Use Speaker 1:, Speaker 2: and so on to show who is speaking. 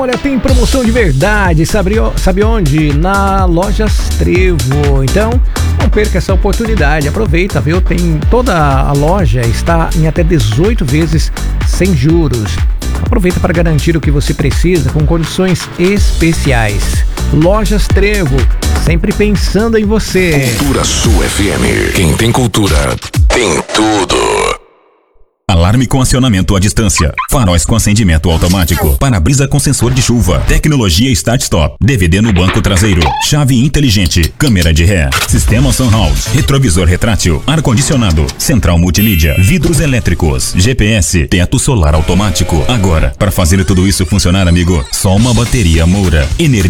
Speaker 1: Olha, tem promoção de verdade, sabe onde? Na Lojas Trevo. Então, não perca essa oportunidade, aproveita, viu? Tem toda a loja está em até 18 vezes sem juros. Aproveita para garantir o que você precisa com condições especiais. Lojas Trevo, sempre pensando em você.
Speaker 2: Cultura Sul FM. Quem tem cultura, tem tudo.
Speaker 3: Alarme com acionamento à distância, faróis com acendimento automático, para-brisa com sensor de chuva, tecnologia Start-Stop, DVD no banco traseiro, chave inteligente, câmera de ré, sistema Sunhouse, retrovisor retrátil, ar-condicionado, central multimídia, vidros elétricos, GPS, teto solar automático. Agora, para fazer tudo isso funcionar, amigo, só uma bateria Moura. Energia